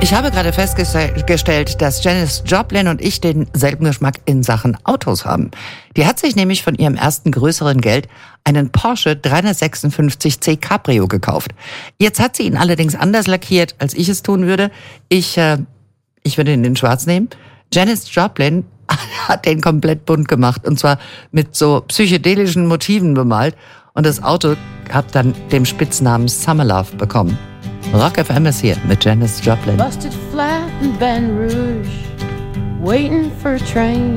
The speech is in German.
Ich habe gerade festgestellt, dass Janis Joplin und ich denselben Geschmack in Sachen Autos haben. Die hat sich nämlich von ihrem ersten größeren Geld einen Porsche 356C Cabrio gekauft. Jetzt hat sie ihn allerdings anders lackiert, als ich es tun würde. Ich würde ihn in schwarz nehmen. Janis Joplin hat den komplett bunt gemacht und zwar mit so psychedelischen Motiven bemalt. Und das Auto hat dann den Spitznamen Summer Love bekommen. Rock FM ist hier mit Janis Joplin. Busted flat in Baton Rouge, waiting for a train.